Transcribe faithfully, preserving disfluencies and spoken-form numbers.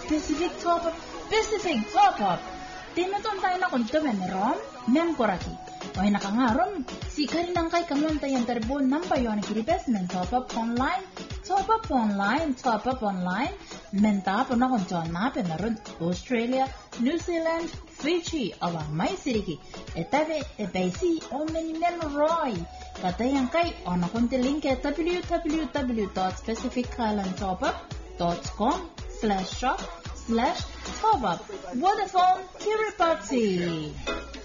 Pacific Top Up, Pacific Top Up. Tinuton tayo na kung tumenerom, memkoraki. O nakangarom, si karinang kay kamuntayan terbo nampayon kiripes men top up online, top up online, top up online, menta po na kung John na penaron Australia, New Zealand, Fiji, awang may siriki. Etabe, ebaisi, o menimen roy. Katayang kay o na kung tilink at w w w dot pacific island top up dot com slash shop slash top up. Vodafone Kiribati.